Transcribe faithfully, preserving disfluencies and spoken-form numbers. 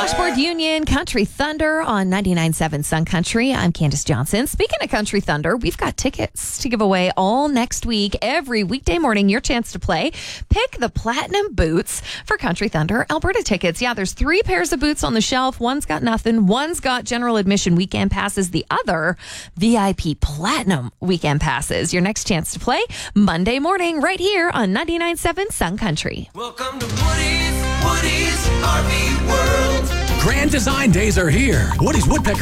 Washboard Union, Country Thunder on ninety-nine point seven Sun Country. I'm Candace Johnson. Speaking of Country Thunder, we've got tickets to give away all next week. Every weekday morning, your chance to play. Pick the Platinum Boots for Country Thunder Alberta tickets. Yeah, there's three pairs of boots on the shelf. One's got nothing. One's got general admission weekend passes. The other, V I P Platinum weekend passes. Your next chance to play Monday morning right here on ninety-nine point seven Sun Country. Welcome to Woody's, Woody's R V World. Grand Design Days are here. Woody's Woodpecker